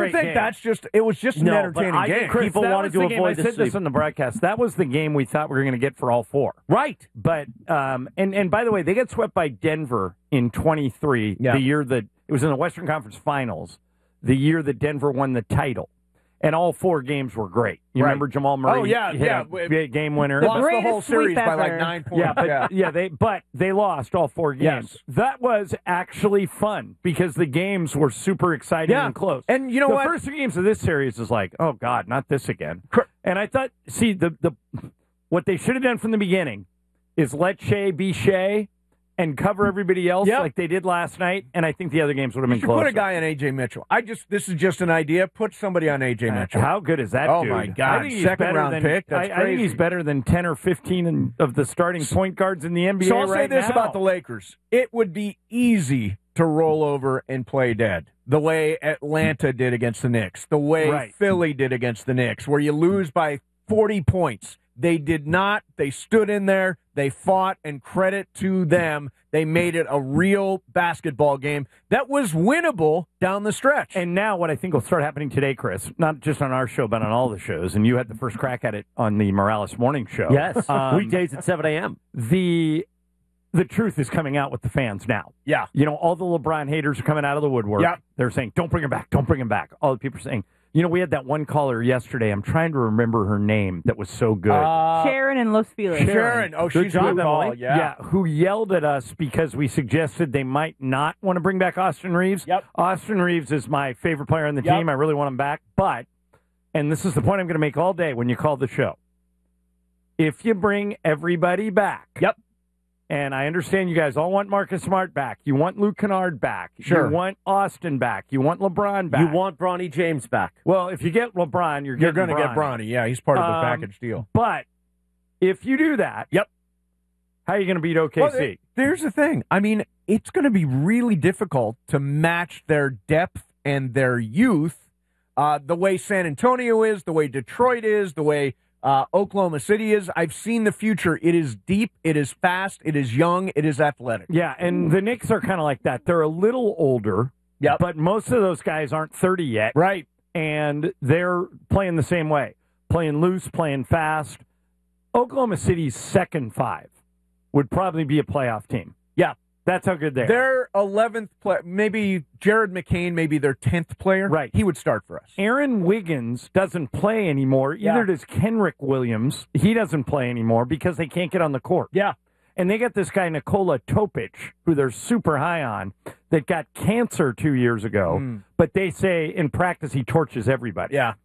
think it was just an entertaining game. Chris, people wanted to avoid I said this on the broadcast. That was the game we thought we were going to get for all four. Right. But, and by the way, they got swept by Denver in 23, the year that it was in the Western Conference Finals, the year that Denver won the title. And all four games were great. You remember Jamal Murray? Oh, yeah. Game winner. Lost the whole series by like 9 points. But they lost all four games. Yes. That was actually fun because the games were super exciting and close. And you know the what? The first 3 games of this series is like, oh, God, not this again. And I thought, what they should have done from the beginning is let Shea be Shea and cover everybody else like they did last night, and I think the other games would have been closer. Put a guy on A.J. Mitchell. This is just an idea. Put somebody on A.J. Mitchell. How good is that dude? Oh, my God. Second-round pick. That's crazy. I think he's better than 10 or 15 of the starting point guards in the NBA So I'll say this about the Lakers. It would be easy to roll over and play dead, the way Atlanta did against the Knicks, the way Philly did against the Knicks, where you lose by 40 points. They did not. They stood in there. They fought, and credit to them. They made it a real basketball game that was winnable down the stretch. And now what I think will start happening today, Chris, not just on our show, but on all the shows, and you had the first crack at it on the Morales Morning Show. Yes, weekdays at 7 a.m. The truth is coming out with the fans now. Yeah. You know, all the LeBron haters are coming out of the woodwork. Yeah. They're saying, don't bring him back. Don't bring him back. All the people are saying, you know, we had that one caller yesterday. I'm trying to remember her name that was so good. Sharon in Los Feliz. Sharon. Oh, she's a good call. Yeah, who yelled at us because we suggested they might not want to bring back Austin Reeves. Yep. Austin Reeves is my favorite player on the team. I really want him back. But, and this is the point I'm going to make all day when you call the show, if you bring everybody back. Yep. And I understand you guys all want Marcus Smart back. You want Luke Kennard back. Sure. You want Austin back. You want LeBron back. You want Bronny James back. Well, if you get LeBron, you're going to get Bronny. Yeah, he's part of the package deal. But if you do that, how are you going to beat OKC? Well, there's the thing. I mean, it's going to be really difficult to match their depth and their youth the way San Antonio is, the way Detroit is, the way Oklahoma City is. I've seen the future. It is deep. It is fast. It is young. It is athletic. Yeah, and the Knicks are kind of like that. They're a little older, but most of those guys aren't 30 yet. Right. And they're playing the same way, playing loose, playing fast. Oklahoma City's second five would probably be a playoff team. Yeah. That's how good they are. Their 11th player, maybe Jared McCain, maybe their 10th player. Right. He would start for us. Aaron Wiggins doesn't play anymore. Either does Kenrick Williams. He doesn't play anymore because they can't get on the court. Yeah. And they got this guy, Nikola Topic, who they're super high on, that got cancer 2 years ago. But they say in practice he torches everybody. Yeah.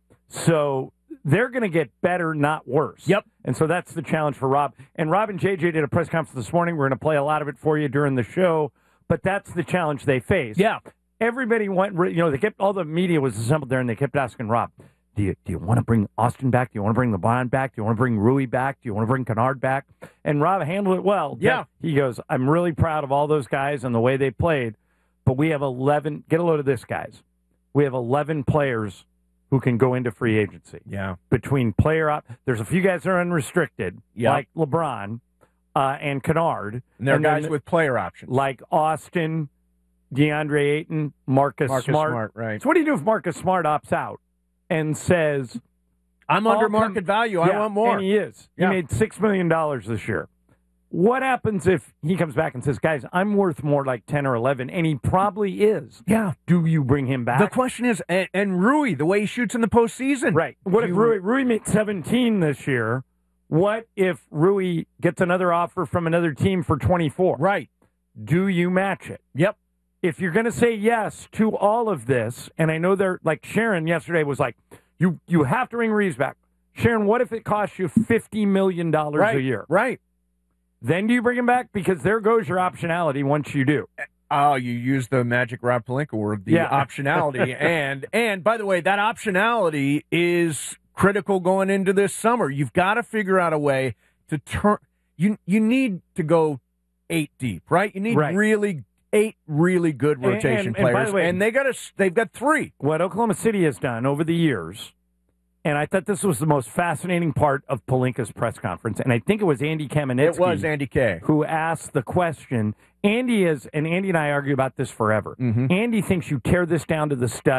So they're going to get better, not worse. Yep. And so that's the challenge for Rob. And Rob and JJ did a press conference this morning. We're going to play a lot of it for you during the show. But that's the challenge they face. Yeah. Everybody went, they kept, all the media was assembled there, and they kept asking Rob, do you want to bring Austin back? Do you want to bring LeBron back? Do you want to bring Rui back? Do you want to bring Kennard back? And Rob handled it well. Yeah. He goes, I'm really proud of all those guys and the way they played. But we have 11, get a load of this, guys. We have 11 players who can go into free agency. Yeah. Between there's a few guys that are unrestricted, like LeBron and Kennard. And they're guys with player options. Like Austin, DeAndre Ayton, Marcus Smart. Right. So what do you do if Marcus Smart opts out and says, I'm under market value, I want more. And he is. He made $6 million this year. What happens if he comes back and says, guys, I'm worth more like 10 or 11, and he probably is. Yeah. Do you bring him back? The question is, and Rui, the way he shoots in the postseason. Right. What if Rui made 17 this year? What if Rui gets another offer from another team for 24? Right. Do you match it? Yep. If you're going to say yes to all of this, and I know they're, like Sharon yesterday was like, you have to bring Reeves back. Sharon, what if it costs you $50 million a year? Right. Then do you bring him back? Because there goes your optionality once you do. Oh, you use the magic Rob Pelinka word, the optionality. and by the way, that optionality is critical going into this summer. You've got to figure out a way to turn. You need to go 8 deep, right? You need really 8 really good rotation players. By the way, and they've got 3. What Oklahoma City has done over the years, and I thought this was the most fascinating part of Pelinka's press conference, and I think it was Andy Kamenetsky. It was Andy K. Who asked the question. Andy and I argue about this forever. Mm-hmm. Andy thinks you tear this down to the studs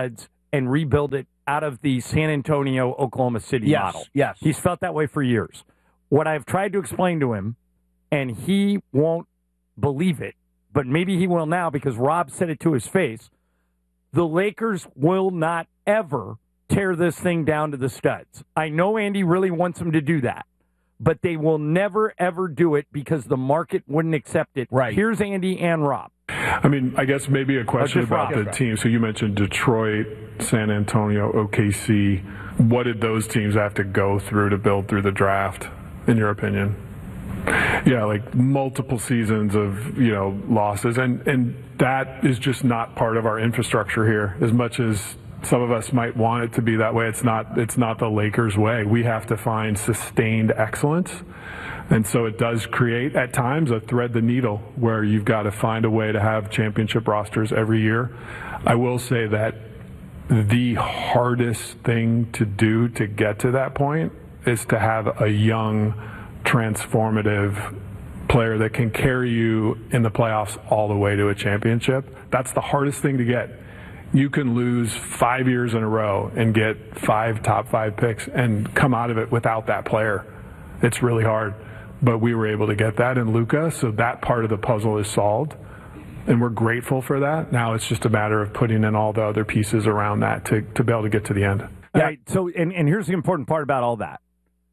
and rebuild it out of the San Antonio, Oklahoma City model. Yes. He's felt that way for years. What I've tried to explain to him, and he won't believe it, but maybe he will now because Rob said it to his face, the Lakers will not ever tear this thing down to the studs. I know Andy really wants them to do that, but they will never, ever do it because the market wouldn't accept it. Right. Here's Andy and Rob. I mean, I guess maybe a question about the teams. So you mentioned Detroit, San Antonio, OKC. What did those teams have to go through to build through the draft, in your opinion? Yeah, like multiple seasons of, losses. And that is just not part of our infrastructure here. As much as some of us might want it to be that way, it's not the Lakers' way. We have to find sustained excellence. And so it does create, at times, a thread the needle where you've got to find a way to have championship rosters every year. I will say that the hardest thing to do to get to that point is to have a young, transformative player that can carry you in the playoffs all the way to a championship. That's the hardest thing to get. You can lose 5 years in a row and get 5 top 5 picks and come out of it without that player. It's really hard. But we were able to get that in Luka, so that part of the puzzle is solved. And we're grateful for that. Now it's just a matter of putting in all the other pieces around that to be able to get to the end. Yeah. Right. So, and here's the important part about all that.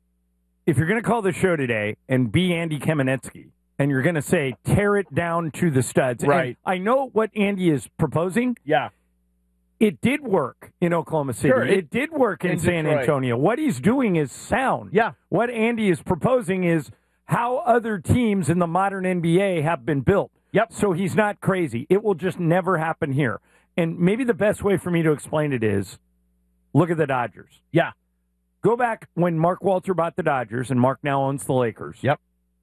If you're going to call the show today and be Andy Kamenetsky, and you're going to say, tear it down to the studs. Right. And I know what Andy is proposing. Yeah. It did work in Oklahoma City. Sure, it did work in San Detroit. Antonio. What he's doing is sound. Yeah. What Andy is proposing is how other teams in the modern NBA have been built. Yep. So he's not crazy. It will just never happen here. And maybe the best way for me to explain it is look at the Dodgers. Yeah. Go back when Mark Walter bought the Dodgers, and Mark now owns the Lakers. Yep.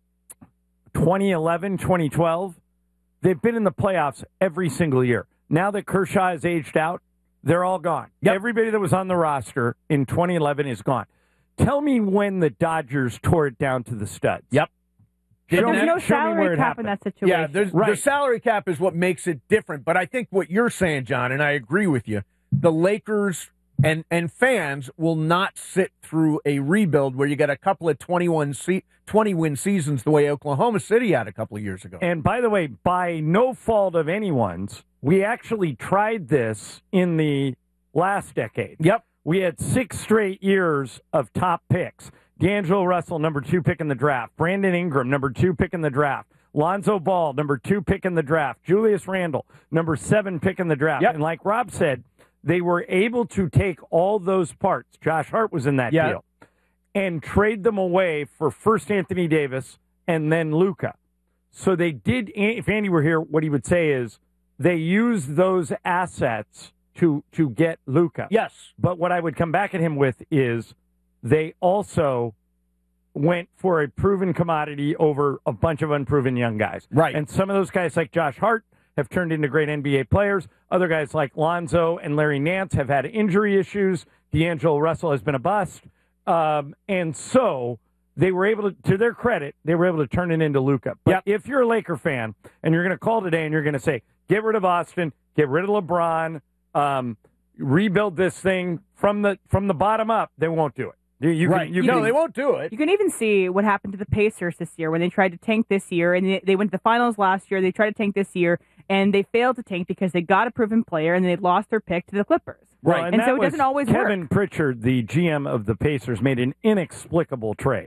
2011, 2012, they've been in the playoffs every single year. Now that Kershaw has aged out, they're all gone. Yep. Everybody that was on the roster in 2011 is gone. Tell me when the Dodgers tore it down to the studs. Yep. There's no salary cap in that situation. Yeah, the salary cap is what makes it different. But I think what you're saying, John, and I agree with you, the Lakers and fans will not sit through a rebuild where you got a couple of 20-win seasons the way Oklahoma City had a couple of years ago. And by the way, by no fault of anyone's, we actually tried this in the last decade. Yep. We had 6 straight years of top picks. D'Angelo Russell, number 2 pick in the draft. Brandon Ingram, number 2 pick in the draft. Lonzo Ball, number 2 pick in the draft. Julius Randle, number 7 pick in the draft. Yep. And like Rob said, they were able to take all those parts. Josh Hart was in that deal. And trade them away for first Anthony Davis and then Luka. So they did, if Andy were here, what he would say is they used those assets to get Luka. Yes. But what I would come back at him with is they also went for a proven commodity over a bunch of unproven young guys. Right. And some of those guys like Josh Hart have turned into great NBA players. Other guys like Lonzo and Larry Nance have had injury issues. D'Angelo Russell has been a bust. And so they were able to their credit, they were able to turn it into Luka. But if you're a Laker fan and you're going to call today and you're going to say, get rid of Austin, get rid of LeBron, rebuild this thing from the bottom up, they won't do it. They won't do it. You can even see what happened to the Pacers this year when they tried to tank this year, and they went to the finals last year. They tried to tank this year, and they failed to tank because they got a proven player, and they lost their pick to the Clippers. Right, and so it doesn't always work. Kevin Pritchard, the GM of the Pacers, made an inexplicable trade.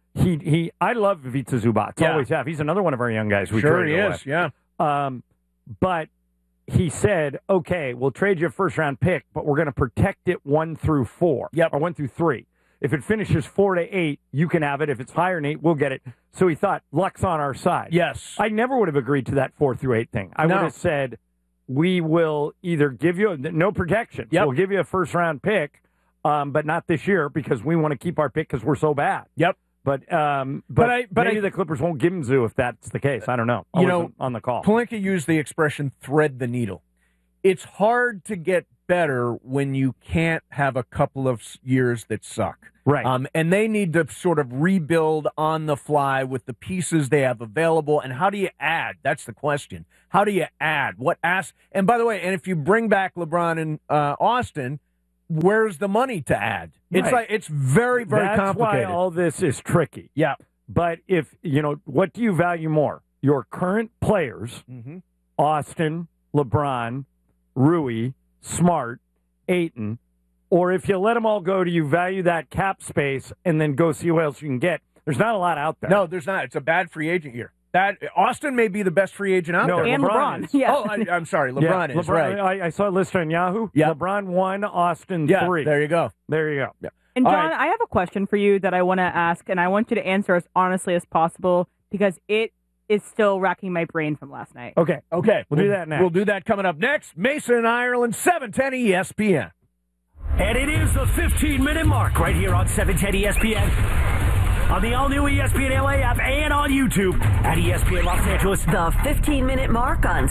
I love Ivica Zubac. Always have. He's another one of our young guys. Sure he is. Yeah. But he said, okay, we'll trade you a first-round pick, but we're going to protect it 1 through 4. Yep. Or 1 through 3. If it finishes 4 to 8, you can have it. If it's higher than 8, we'll get it. So he thought, luck's on our side. Yes. I never would have agreed to that 4 through 8 thing. I would have said, we will either give you no protection. Yep. We'll give you a first-round pick, but not this year because we want to keep our pick because we're so bad. Yep. But maybe the Clippers won't give him Zoo if that's the case. I don't know. I wasn't on the call. Pelinka used the expression thread the needle. It's hard to get better when you can't have a couple of years that suck. Right. And they need to sort of rebuild on the fly with the pieces they have available. And how do you add? That's the question. How do you add? And by the way, and if you bring back LeBron and Austin, where's the money to add? Right. It's very, very complicated. That's why all this is tricky. Yeah. But what do you value more? Your current players, Austin, LeBron, Rui, Smart, Ayton, or if you let them all go, do you value that cap space and then go see what else you can get? There's not a lot out there. No, there's not. It's a bad free agent year. Austin may be the best free agent out there. And LeBron. Yeah. Oh, I'm sorry. LeBron is, right. I saw it listed on Yahoo. Yeah. LeBron 1, Austin 3. There you go. There you go. Yeah. And John, right. I have a question for you that I want to ask, and I want you to answer as honestly as possible because it is still racking my brain from last night. Okay. We'll do that next. We'll do that coming up next. Mason and Ireland, 710 ESPN. And it is the 15-minute mark right here on 710 ESPN. On the all-new ESPN LA app and on YouTube at ESPN Los Angeles. The 15-minute mark on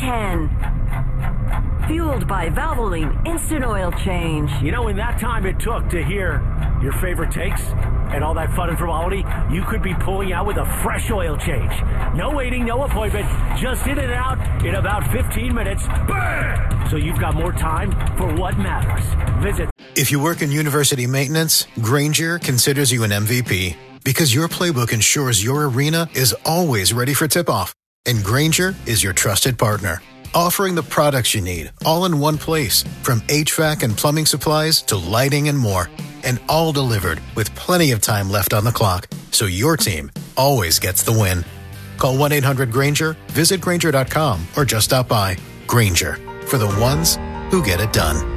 710. Fueled by Valvoline Instant Oil Change. You know, in that time it took to hear your favorite takes and all that fun and frivolity, you could be pulling out with a fresh oil change. No waiting, no appointment, just in and out in about 15 minutes. Bam! So you've got more time for what matters. Visit. If you work in university maintenance, Grainger considers you an MVP because your playbook ensures your arena is always ready for tip-off. And Grainger is your trusted partner, offering the products you need all in one place, from HVAC and plumbing supplies to lighting and more. And all delivered with plenty of time left on the clock, so your team always gets the win. Call 1-800-GRAINGER, visit Grainger.com, or just stop by. Grainger, for the ones who get it done.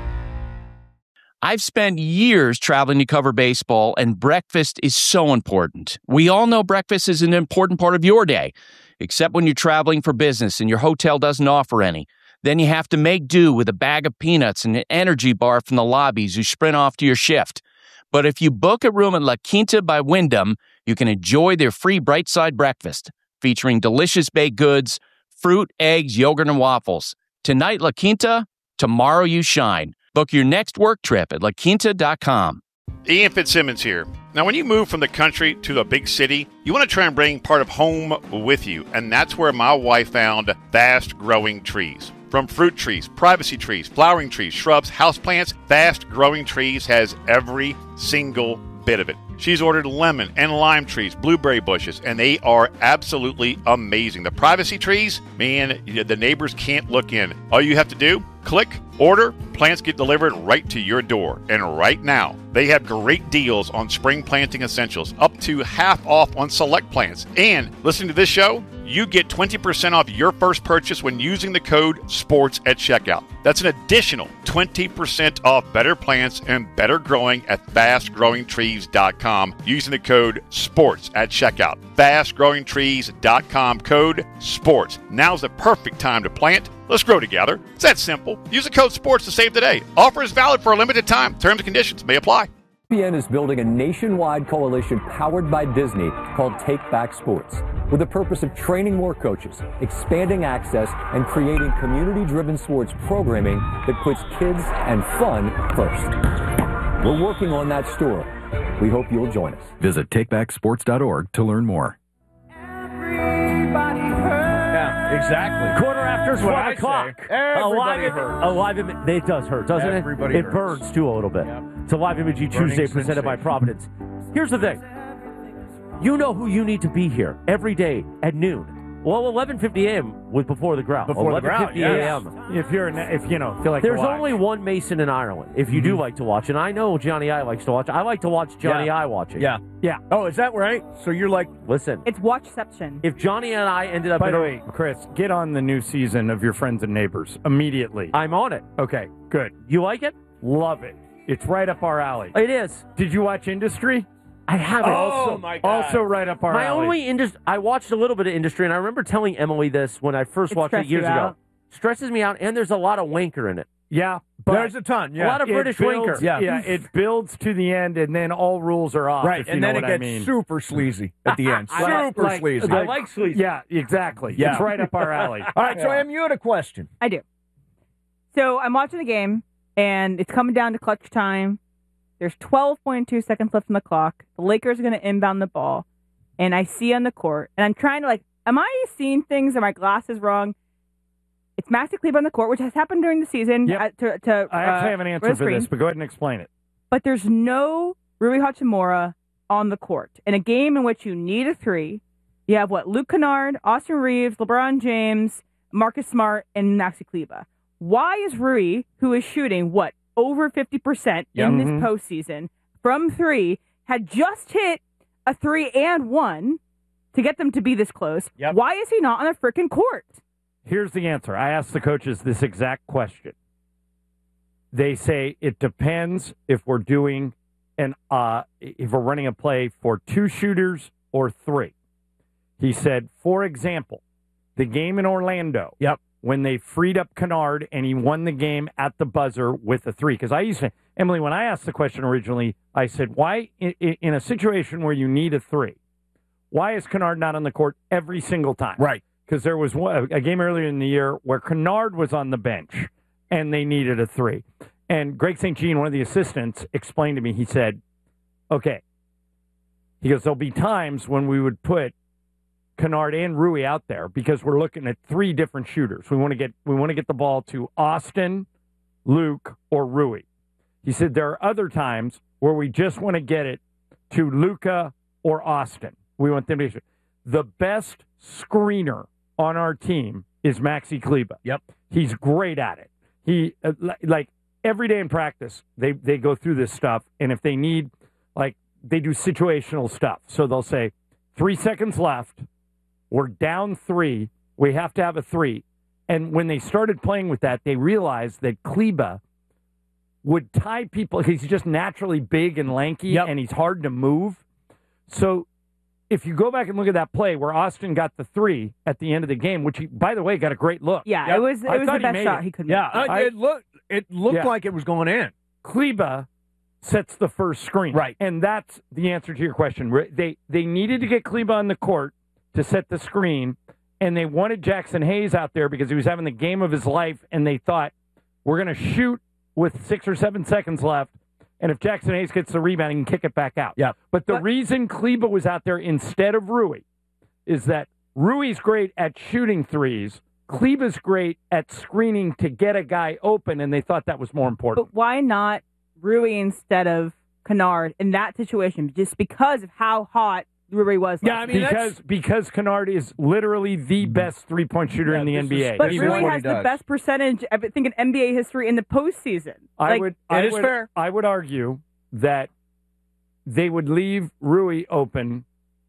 I've spent years traveling to cover baseball, and breakfast is so important. We all know breakfast is an important part of your day, except when you're traveling for business and your hotel doesn't offer any. Then you have to make do with a bag of peanuts and an energy bar from the lobbies you sprint off to your shift. But if you book a room at La Quinta by Wyndham, you can enjoy their free Bright Side breakfast, featuring delicious baked goods, fruit, eggs, yogurt, and waffles. Tonight, La Quinta, tomorrow you shine. Book your next work trip at laquinta.com. Ian Fitzsimmons here. Now, when you move from the country to a big city, you want to try and bring part of home with you, and that's where my wife found Fast Growing Trees. From fruit trees, privacy trees, flowering trees, shrubs, houseplants, Fast Growing Trees has every single bit of it. She's ordered lemon and lime trees, blueberry bushes, and they are absolutely amazing. The privacy trees, man, the neighbors can't look in. All you have to do, click, order, plants get delivered right to your door. And right now, they have great deals on spring planting essentials, up to half off on select plants. And listening to this show, you get 20% off your first purchase when using the code SPORTS at checkout. That's an additional 20% off better plants and better growing at fastgrowingtrees.com using the code SPORTS at checkout. Fastgrowingtrees.com, code SPORTS. Now's the perfect time to plant. Let's grow together. It's that simple. Use the code SPORTS to save today. Offer is valid for a limited time. Terms and conditions may apply. ESPN is building a nationwide coalition powered by Disney called Take Back Sports, with the purpose of training more coaches, expanding access, and creating community-driven sports programming that puts kids and fun first. We're working on that story. We hope you'll join us. Visit takebacksports.org to learn more. Yeah, exactly. Quarter after 1 o'clock. Everybody hurts. A live image. It does hurt, doesn't Everybody it? It hurts. burns, too, a little bit. Yep. It's a Live Imaging Tuesday presented by Providence. Here's the thing. You know who you need to be here every day at noon. Well, 11:50 a.m. with Before the Ground. Before the Ground, 11:50 yes. a.m. If you feel like There's to watch. only one Mason in Ireland, if you do like to watch. And I know Johnny I likes to watch. I like to watch Johnny I watching. Yeah. Yeah. Oh, is that right? So you're like, Listen, It's Watchception. if Johnny and I ended up By in the a... way, Chris, get on the new season of Your Friends and Neighbors immediately. I'm on it. Okay, good. You like it? Love it. It's right up our alley. It is. Did you watch Industry? I haven't. oh my God. Also right up our My alley. only industry, I watched a little bit of Industry, and I remember telling Emily this when I first It watched it stressed years you ago. out? Stresses me out, and there's a lot of wanker in it. Yeah, but there's a ton. Yeah. A lot of it British builds, wanker. Yeah. it builds to the end, and then all rules are off. Right, if you and know then it what gets I mean. super sleazy at the end. Super Like- sleazy. I like sleazy. Yeah, exactly. Yeah. It's right up our alley. All right, so Em, you had a question. I do. So I'm watching the game, and it's coming down to clutch time. There's 12.2 seconds left on the clock. The Lakers are going to inbound the ball. And I see on the court, and I'm trying to am I seeing things? Are my glasses wrong? It's Maxi Kleber on the court, which has happened during the season. Yep. I actually have an answer for this, but go ahead and explain it. But there's no Rui Hachimura on the court. In a game in which you need a three, you have Luke Kennard, Austin Reeves, LeBron James, Marcus Smart, and Maxi Kleber. Why is Rui, who is shooting, over 50% in this postseason from three, had just hit a 3 and 1 to get them to be this close? Yep. Why is he not on the freaking court? Here's the answer. I asked the coaches this exact question. They say it depends if we're doing if we're running a play for 2 shooters or 3. He said, for example, the game in Orlando. Yep. When they freed up Kennard and he won the game at the buzzer with a 3. Because I used to, Emily, when I asked the question originally, I said, why, in a situation where you need a 3, why is Kennard not on the court every single time? Right. Because there was a game earlier in the year where Kennard was on the bench and they needed a 3. And Greg St. Jean, one of the assistants, explained to me, he said, okay. He goes, there'll be times when we would put Kennard and Rui out there because we're looking at 3 different shooters. We want to get the ball to Austin, Luke, or Rui. He said there are other times where we just want to get it to Luka or Austin. We want them to shoot. The best screener on our team is Maxi Kleber. Yep. He's great at it. He every day in practice, they go through this stuff, and if they need, they do situational stuff. So they'll say, 3 seconds left, we're down 3, we have to have a 3. And when they started playing with that, they realized that Kleber would tie people. He's just naturally big and lanky, and he's hard to move. So if you go back and look at that play where Austin got the 3 at the end of the game, which he, by the way, got a great look. Yeah, it was the best shot he could make. Yeah, it looked like it was going in. Kleber sets the first screen. Right. And that's the answer to your question. They needed to get Kleber on the court to set the screen, and they wanted Jackson Hayes out there because he was having the game of his life, and they thought, we're going to shoot with 6 or 7 seconds left, and if Jackson Hayes gets the rebound, he can kick it back out. Yeah. But the reason Kleber was out there instead of Rui is that Rui's great at shooting threes. Kleber's great at screening to get a guy open, and they thought that was more important. But why not Rui instead of Kennard in that situation? Just because of how hot Rui was. Because Kennard is literally the best three-point shooter in the NBA. But Rui has the best percentage, I think, in NBA history in the postseason. Fair. I would argue that they would leave Rui open.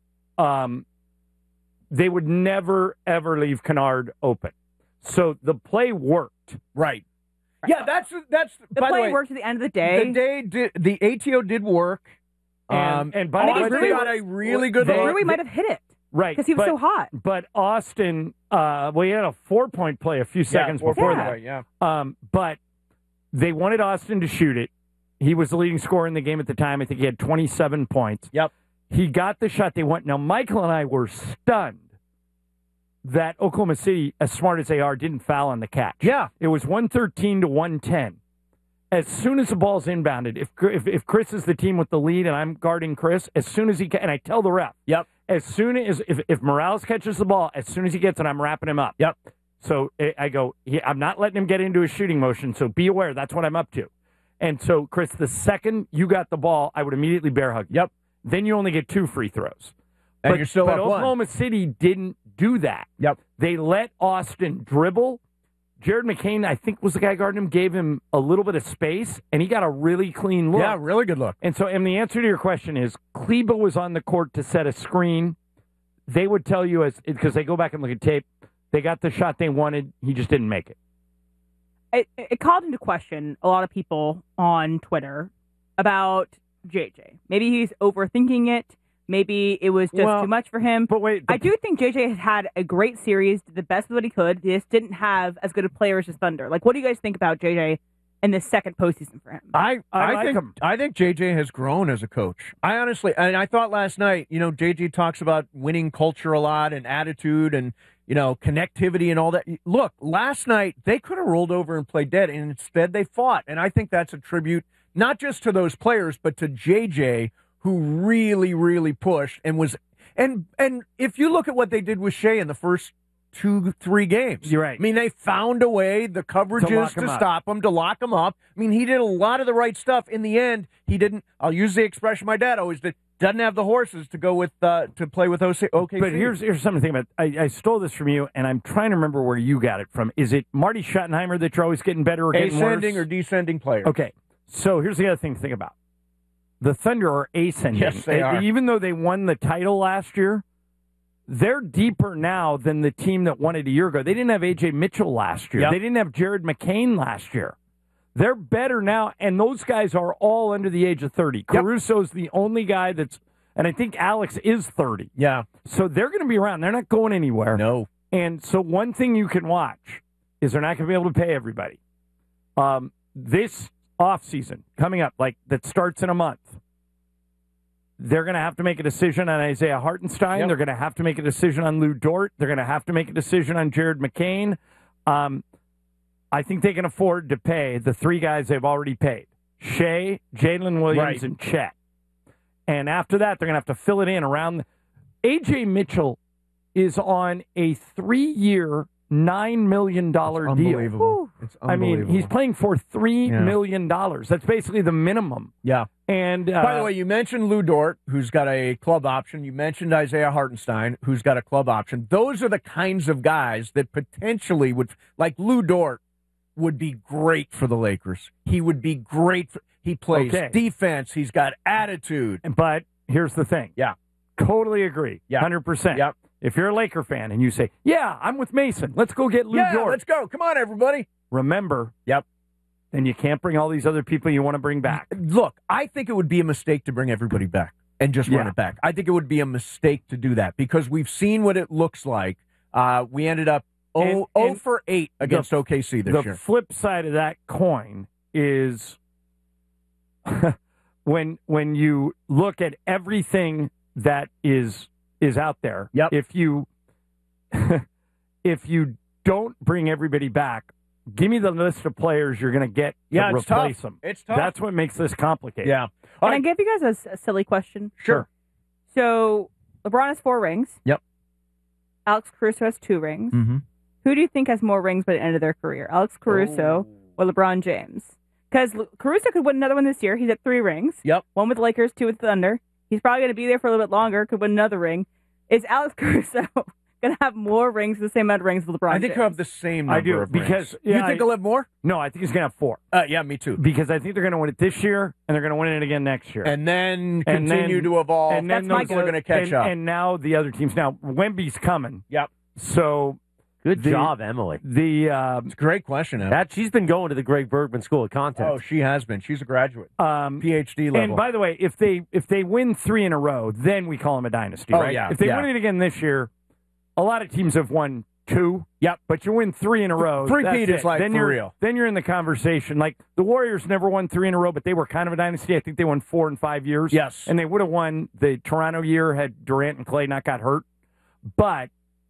They would never, ever leave Kennard open. So the play worked. Right. Yeah, that's the by play the way, worked at the end of the day. The ATO did work. And by the way, Rui got a really good look. Rui might have hit it. Right. Because he was so hot. But Austin, he had a 4-point play a few seconds before that. But they wanted Austin to shoot it. He was the leading scorer in the game at the time. I think he had 27 points. Yep. He got the shot they want. Now, Michael and I were stunned that Oklahoma City, as smart as they are, didn't foul on the catch. Yeah. It was 113 to 110. As soon as the ball's inbounded, if Chris is the team with the lead and I'm guarding Chris, as soon as he and I tell the ref, as soon as if Morales catches the ball, as soon as he gets it, I'm wrapping him up. Yep. So I go, I'm not letting him get into a shooting motion. So be aware, that's what I'm up to. And so, Chris, the second you got the ball, I would immediately bear hug. Yep. Then you only get 2 free throws. And you're still up Oklahoma City didn't do that. Yep. They let Austin dribble. Jared McCain, I think, was the guy guarding him, gave him a little bit of space, and he got a really clean look. Yeah, really good look. And the answer to your question is Kleber was on the court to set a screen. They would tell you, because they go back and look at tape, they got the shot they wanted. He just didn't make it. It called into question a lot of people on Twitter about JJ. Maybe he's overthinking it. Maybe it was just too much for him. But wait, I do think JJ has had a great series, did the best of what he could. He just didn't have as good a players as Thunder. What do you guys think about JJ in this second postseason for him? I think JJ has grown as a coach. I honestly, and I thought last night, JJ talks about winning culture a lot and attitude and, connectivity and all that. Look, last night they could have rolled over and played dead, and instead they fought. And I think that's a tribute not just to those players, but to JJ, who really, really pushed and was. And if you look at what they did with Shea in the first 2-3 games. You're right. I mean, they found a way, the coverages to stop him, to lock him up. I mean, he did a lot of the right stuff. In the end, he didn't, I'll use the expression my dad always did, doesn't have the horses to go with, to play with OKC. But here's something to think about. I stole this from you, and I'm trying to remember where you got it from. Is it Marty Schottenheimer that you're always getting better or getting worse? Ascending or descending players. Okay. So here's the other thing to think about. The Thunder are ascending. Yes, they are. Even though they won the title last year, they're deeper now than the team that won it a year ago. They didn't have A.J. Mitchell last year. Yep. They didn't have Jared McCain last year. They're better now, and those guys are all under the age of 30. Caruso's the only guy that's, and I think Alex is 30. Yeah. So they're going to be around. They're not going anywhere. No. And so one thing you can watch is they're not going to be able to pay everybody. This offseason coming up, like that starts in a month, they're going to have to make a decision on Isaiah Hartenstein. Yep. They're going to have to make a decision on Lou Dort. They're going to have to make a decision on Jared McCain. I think they can afford to pay the 3 guys they've already paid, Shea, Jalen Williams, and Chet. And after that, they're going to have to fill it in around. A.J. Mitchell is on a 3-year, $9 million deal. Unbelievable. It's unbelievable. I mean, he's playing for $3 million. That's basically the minimum. Yeah. And by the way, you mentioned Lou Dort, who's got a club option. You mentioned Isaiah Hartenstein, who's got a club option. Those are the kinds of guys that potentially would, like Lou Dort, would be great for the Lakers. He would be great. He plays defense. He's got attitude. But here's the thing. Yeah. Totally agree. Yeah. 100%. Yep. If you're a Laker fan and you say, yeah, I'm with Mason, let's go get Lou Dort. Yeah, let's go. Come on, everybody. Remember. Yep. Then you can't bring all these other people you want to bring back. Look, I think it would be a mistake to bring everybody back and just run it back. I think it would be a mistake to do that because we've seen what it looks like. We ended up 0 for 8 against OKC this year. The flip side of that coin is when you look at everything that is out there. Yep. If you don't bring everybody back, give me the list of players you're going to get to replace them. It's tough. That's what makes this complicated. Yeah. Can I give you guys a silly question? Sure. So LeBron has 4 rings. Yep. Alex Caruso has 2 rings. Mm-hmm. Who do you think has more rings by the end of their career? Alex Caruso or LeBron James? Because Caruso could win another one this year. He's at 3 rings. Yep. 1 with the Lakers, 2 with the Thunder. He's probably going to be there for a little bit longer. Could win another ring. Is Alex Caruso going to have more rings, the same amount of rings as LeBron James? I think he'll have the same number of rings. Because you think he'll have more? No, I think he's going to have 4. Yeah, me too. Because I think they're going to win it this year, and they're going to win it again next year. And then continue to evolve. And then those are going to catch up. And now the other teams. Now, Wemby's coming. Yep. So... Good job, Emily. It's a great question, Emily. She's been going to the Greg Bergman School of Content. Oh, she has been. She's a graduate. PhD level. And by the way, if they win 3 in a row, then we call them a dynasty, right? Yeah, if they win it again this year, a lot of teams have won 2. Yep. But you win 3 in a row. Three-peat is like then for real. Then you're in the conversation. Like the Warriors never won 3 in a row, but they were kind of a dynasty. I think they won 4 in 5 years. Yes. And they would have won the Toronto year had Durant and Clay not got hurt. But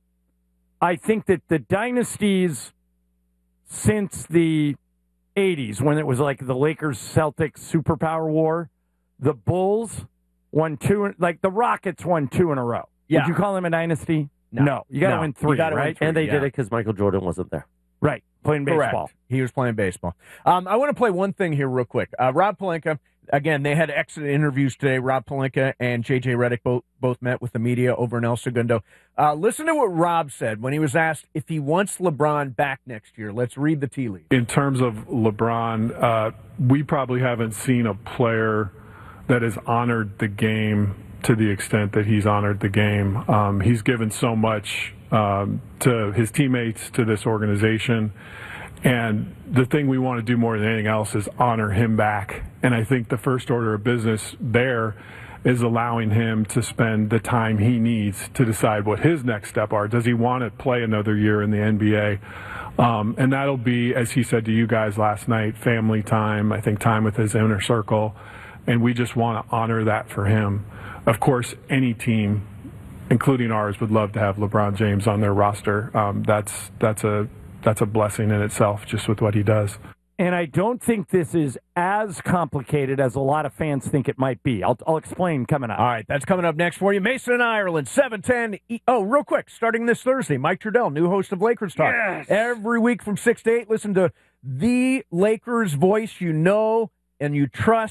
I think that the dynasties since the 80s, when it was like the Lakers-Celtics superpower war, the Bulls won 2, like the Rockets won 2 in a row. Yeah. Would you call them a dynasty? No. You got to win 3, right? And they did it because Michael Jordan wasn't there. Right. Playing baseball. Correct. He was playing baseball. I want to play one thing here real quick. Rob Pelinka, again, they had exit interviews today. Rob Pelinka and J.J. Redick both met with the media over in El Segundo. Listen to what Rob said when he was asked if he wants LeBron back next year. Let's read the tea leaves. In terms of LeBron, we probably haven't seen a player that has honored the game to the extent that he's honored the game. He's given so much to his teammates, to this organization. And the thing we want to do more than anything else is honor him back. And I think the first order of business there is allowing him to spend the time he needs to decide what his next step are. Does he want to play another year in the NBA? And that'll be, as he said to you guys last night, family time, I think time with his inner circle. And we just want to honor that for him. Of course, any team, including ours, would love to have LeBron James on their roster. That's a blessing in itself, just with what he does. And I don't think this is as as complicated as a lot of fans think it might be. I'll explain coming up. All right, that's coming up next for you. Mason and Ireland, 7:10. Real quick, starting this Thursday, Mike Trudell, new host of Lakers Talk. Yes. Every week from 6 to 8, listen to the Lakers voice you know and you trust.